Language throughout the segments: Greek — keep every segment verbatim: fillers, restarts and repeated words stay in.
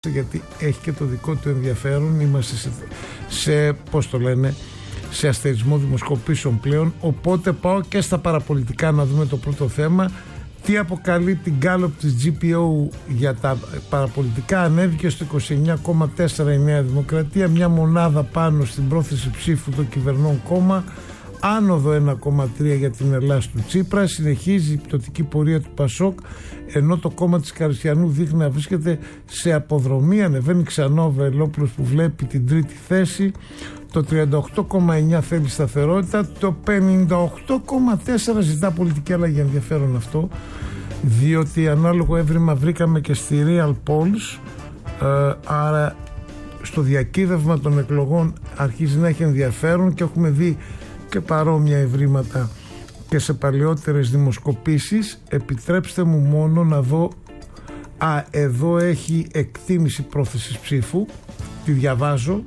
γιατί έχει και το δικό του ενδιαφέρον. Είμαστε σε, σε πώς το λένε, σε αστερισμό δημοσκοπήσεων πλέον. Οπότε πάω και στα παραπολιτικά να δούμε το πρώτο θέμα. Τι αποκαλεί την Gallup της τζι πι ο για τα παραπολιτικά? Ανέβηκε στο είκοσι εννιά κόμμα τέσσερα η Νέα Δημοκρατία, μια μονάδα πάνω στην πρόθεση ψήφου των κυβερνών κόμμα, άνοδο ένα κόμμα τρία για την Ελλάδα του Τσίπρα, συνεχίζει η πτωτική πορεία του Πασόκ, ενώ το κόμμα της Καριστιανού δείχνει να βρίσκεται σε αποδρομή, ανεβαίνει ξανά ο Βελόπουλος που βλέπει την τρίτη θέση, το τριάντα οκτώ κόμμα εννιά θέλει σταθερότητα, το πενήντα οκτώ κόμμα τέσσερα ζητά πολιτική αλλαγή. Ενδιαφέρον αυτό, διότι ανάλογο έβριμα βρήκαμε και στη Real Polls, ε, άρα στο διακύβευμα των εκλογών αρχίζει να έχει ενδιαφέρον και έχουμε δει και παρόμοια ευρήματα και σε παλαιότερες δημοσκοπήσεις. Επιτρέψτε μου μόνο να δω, α, εδώ έχει εκτίμηση πρόθεσης ψήφου, τη διαβάζω,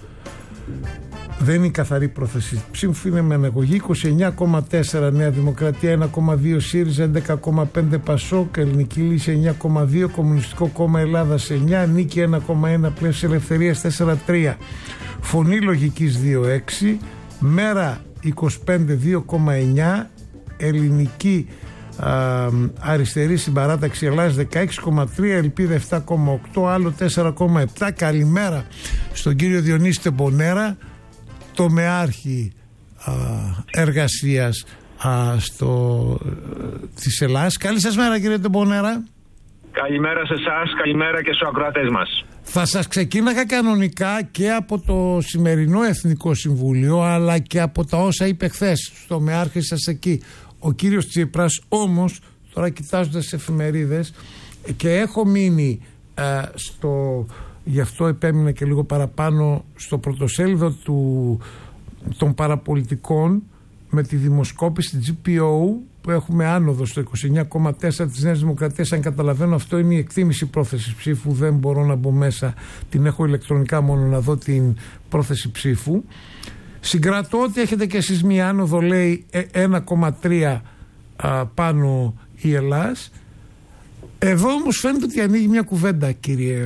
δεν είναι η καθαρή πρόθεση ψήφου, είναι με αναγωγή. Είκοσι εννιά κόμμα τέσσερα Νέα Δημοκρατία, ένα κόμμα δύο ΣΥΡΙΖΑ, έντεκα κόμμα πέντε Πασόκ, Ελληνική Λύση εννιά κόμμα δύο, Κομμουνιστικό Κόμμα Ελλάδας εννιά, Νίκη ένα κόμμα ένα, Πλεύση Ελευθερίας τέσσερα κόμμα τρία, Φωνή Λογικής δύο κόμμα έξι, Μέρα είκοσι πέντε δύο κόμμα εννιά, Ελληνική α, Αριστερή Συμπαράταξη Ελλάδας δεκαέξι κόμμα τρία, Ελπίδα επτά κόμμα οκτώ, Άλλο τέσσερα κόμμα επτά. Καλημέρα στον κύριο Διονύση Τεμπονέρα, τομεάρχη α, εργασίας α, στο, της Ελλάδας. Καλή σας μέρα, κύριε Τεμπονέρα. Καλημέρα σε εσάς, καλημέρα και στους ακροατές μας. Θα σας ξεκίναγα κανονικά και από το σημερινό Εθνικό Συμβούλιο, αλλά και από τα όσα είπε χθες στο μεάρχη σας εκεί ο κύριος Τσίπρας. Όμως τώρα κοιτάζοντας τις εφημερίδες, και έχω μείνει ε, στο, γι' αυτό επέμεινα και λίγο παραπάνω στο πρωτοσέλιδο του, των παραπολιτικών, με τη δημοσκόπηση τζι πι ο που έχουμε άνοδο στο είκοσι εννιά κόμμα τέσσερα της Νέας Δημοκρατίας. Αν καταλαβαίνω, αυτό είναι η εκτίμηση πρόθεσης ψήφου, δεν μπορώ να μπω μέσα, την έχω ηλεκτρονικά μόνο να δω την πρόθεση ψήφου. Συγκρατώ ότι έχετε και εσείς μία άνοδο, λέει ένα κόμμα τρία α, πάνω η Ελλάς. Εδώ όμως φαίνεται ότι ανοίγει μια κουβέντα, κύριε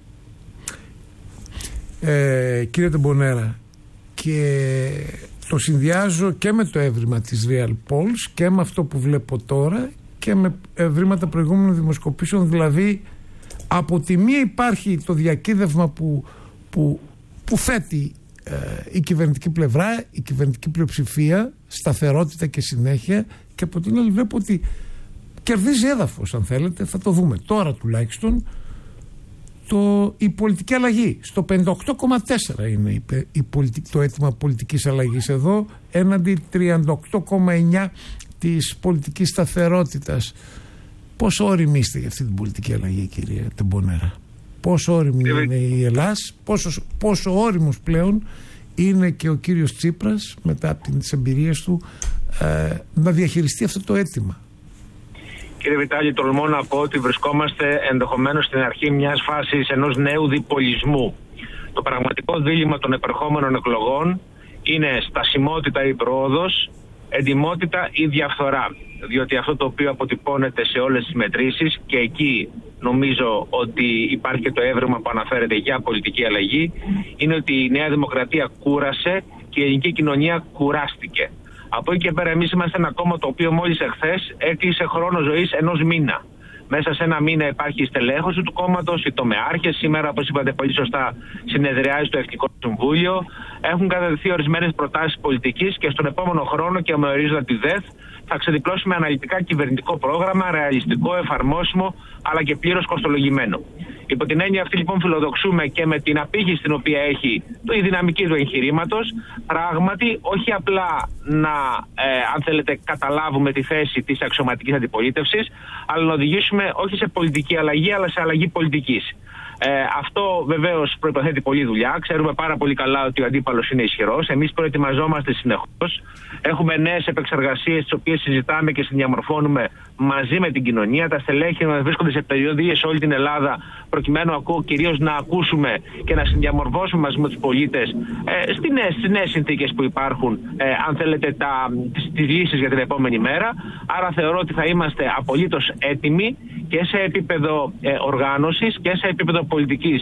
ε, κύριε Τεμπονέρα, και το συνδυάζω και με το έβριμα της Real Polls και με αυτό που βλέπω τώρα και με ευρήματα προηγούμενων δημοσκοπήσεων. Δηλαδή, από τη μία υπάρχει το διακύδευμα που, που, που θέτει ε, η κυβερνητική πλευρά, η κυβερνητική πλειοψηφία, σταθερότητα και συνέχεια, και από την άλλη βλέπω ότι κερδίζει έδαφος, αν θέλετε, θα το δούμε τώρα τουλάχιστον, το, η πολιτική αλλαγή. Στο πενήντα οκτώ κόμμα τέσσερα είναι η, η πολιτική, το αίτημα πολιτικής αλλαγής εδώ, έναντι τριάντα οκτώ κόμμα εννιά της πολιτικής σταθερότητας. Πόσο όριμοι είστε για αυτή την πολιτική αλλαγή, κύριε Τεμπονέρα? Πόσο όριμη ε, είναι η Ελλάς, πόσο, πόσο όριμος πλέον είναι και ο κύριος Τσίπρας μετά από τις εμπειρίες του ε, να διαχειριστεί αυτό το αίτημα? Κύριε Βιτάλη, τολμώ να πω ότι βρισκόμαστε ενδεχομένως στην αρχή μιας φάσης ενός νέου διπολισμού. Το πραγματικό δίλημμα των επερχόμενων εκλογών είναι στασιμότητα ή πρόοδος, εντιμότητα ή διαφθορά. Διότι αυτό το οποίο αποτυπώνεται σε όλες τις μετρήσεις, και εκεί νομίζω ότι υπάρχει και το έβριμα που αναφέρεται για πολιτική αλλαγή, είναι ότι η Νέα Δημοκρατία κούρασε και η ελληνική κοινωνία κουράστηκε. Από εκεί και πέρα, εμείς είμαστε ένα κόμμα το οποίο μόλις εχθές έκλεισε χρόνο ζωής ενός μήνα. Μέσα σε ένα μήνα υπάρχει η στελέχωση του κόμματος, οι τομεάρχες. Σήμερα, όπως είπατε πολύ σωστά, συνεδριάζει το Εθνικό Συμβούλιο. Έχουν καταδεχθεί ορισμένες προτάσεις πολιτικής και στον επόμενο χρόνο, και με ορίζοντα τη ΔΕΘ, θα ξεδιπλώσουμε αναλυτικά κυβερνητικό πρόγραμμα, ρεαλιστικό, εφαρμόσιμο, αλλά και πλήρως κοστολογημένο. Υπό την έννοια αυτή, λοιπόν, φιλοδοξούμε και με την απήχηση την οποία έχει το η δυναμική του εγχειρήματος, πράγματι όχι απλά να, ε, αν θέλετε, καταλάβουμε τη θέση της αξιωματικής αντιπολίτευσης, αλλά να οδηγήσουμε όχι σε πολιτική αλλαγή, αλλά σε αλλαγή πολιτικής. Ε, αυτό βεβαίως προϋποθέτει πολλή δουλειά. Ξέρουμε πάρα πολύ καλά ότι ο αντίπαλος είναι ισχυρός. Εμείς προετοιμαζόμαστε συνεχώς. Έχουμε νέες επεξεργασίες, τις οποίες συζητάμε και συνδιαμορφώνουμε μαζί με την κοινωνία. Τα στελέχη μας βρίσκονται σε περιοδίες σε όλη την Ελλάδα, προκειμένου κυρίως να ακούσουμε και να συνδιαμορφώσουμε μαζί με τους πολίτες ε, στις νέες, νέες συνθήκες που υπάρχουν, ε, αν θέλετε, τα, τις, τις λύσεις για την επόμενη μέρα. Άρα θεωρώ ότι θα είμαστε απολύτως έτοιμοι και σε επίπεδο ε, οργάνωσης και σε επίπεδο πολιτικής